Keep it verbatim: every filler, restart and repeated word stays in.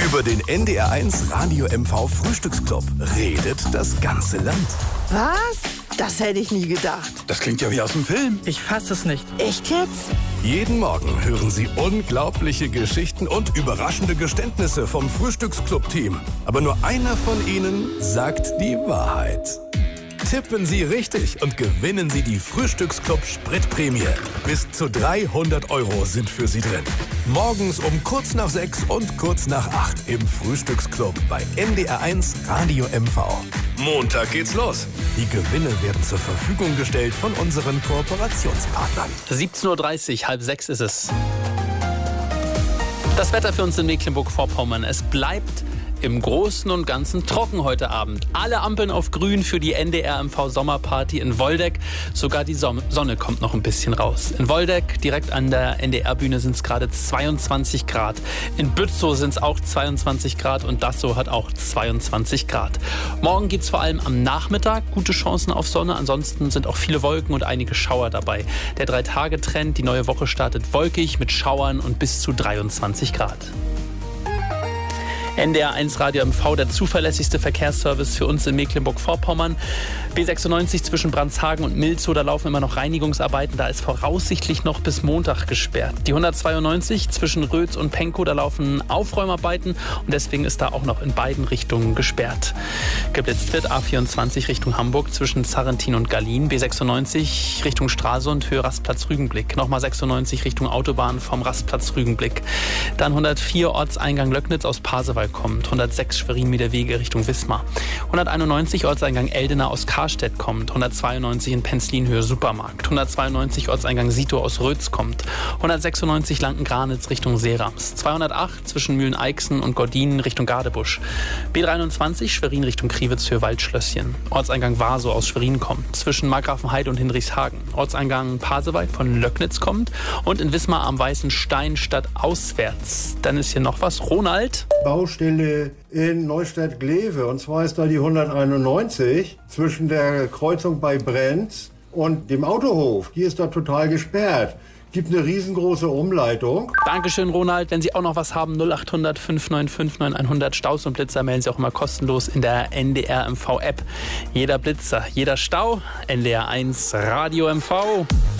Über den N D R eins Radio M V Frühstücksclub redet das ganze Land. Was? Das hätte ich nie gedacht. Das klingt ja wie aus dem Film. Ich fass es nicht. Echt jetzt? Jeden Morgen hören Sie unglaubliche Geschichten und überraschende Geständnisse vom Frühstücksclub-Team. Aber nur einer von ihnen sagt die Wahrheit. Tippen Sie richtig und gewinnen Sie die Frühstücksclub-Spritprämie. Bis zu dreihundert Euro sind für Sie drin. Morgens um kurz nach sechs und kurz nach acht im Frühstücksclub bei N D R eins Radio M V. Montag geht's los. Die Gewinne werden zur Verfügung gestellt von unseren Kooperationspartnern. siebzehn Uhr dreißig, halb sechs ist es. Das Wetter für uns in Mecklenburg-Vorpommern. Es bleibt im Großen und Ganzen trocken heute Abend. Alle Ampeln auf grün für die N D R M V Sommerparty in Woldeck. Sogar die Sonne kommt noch ein bisschen raus. In Woldeck, direkt an der N D R-Bühne, sind es gerade zweiundzwanzig Grad. In Bützow sind es auch zweiundzwanzig Grad und Dassow hat auch zweiundzwanzig Grad. Morgen gibt es vor allem am Nachmittag gute Chancen auf Sonne. Ansonsten sind auch viele Wolken und einige Schauer dabei. Der Drei-Tage-Trend, die neue Woche startet wolkig mit Schauern und bis zu dreiundzwanzig Grad. N D R eins Radio M V, der zuverlässigste Verkehrsservice für uns in Mecklenburg-Vorpommern. B sechsundneunzig zwischen Brandshagen und Milzow, da laufen immer noch Reinigungsarbeiten. Da ist voraussichtlich noch bis Montag gesperrt. Die hundertzweiundneunzig zwischen Rötz und Pankow, da laufen Aufräumarbeiten und deswegen ist da auch noch in beiden Richtungen gesperrt. Geblitzt wird A vierundzwanzig Richtung Hamburg zwischen Zarrentin und Gallien. B sechsundneunzig Richtung Stralsund, Höhe Rastplatz Rügenblick. Nochmal sechsundneunzig Richtung Autobahn vom Rastplatz Rügenblick. Dann hundertvier Ortseingang Löcknitz aus Pasewalk kommt. hundertsechs Schwerin-Miederwege Richtung Wismar. hunderteinundneunzig Ortseingang Eldena aus Karstedt kommt. hundertzweiundneunzig in Penzlin-Höhe Supermarkt. hundertzweiundneunzig Ortseingang Sito aus Rötz kommt. hundertsechsundneunzig Lanken-Granitz Richtung Seerams. zweihundertacht zwischen Mühlen-Eichsen und Gordinen Richtung Gadebusch. B dreiundzwanzig Schwerin Richtung Kriwitz Höhe Waldschlösschen. Ortseingang Warsow aus Schwerin kommt. Zwischen Markgrafenheide und Hinrichshagen. Ortseingang Pasewalk von Löcknitz kommt. Und in Wismar am Weißen Stein statt auswärts. Dann ist hier noch was. Ronald. Baustelle in Neustadt-Glewe. Und zwar ist da die hunderteinundneunzig zwischen der Kreuzung bei Brenz und dem Autohof. Die ist da total gesperrt. Gibt eine riesengroße Umleitung. Dankeschön, Ronald. Wenn Sie auch noch was haben, null acht hundert fünf neun fünf neun hundert Staus und Blitzer melden Sie auch immer kostenlos in der N D R M V App. Jeder Blitzer, jeder Stau, N D R eins Radio M V.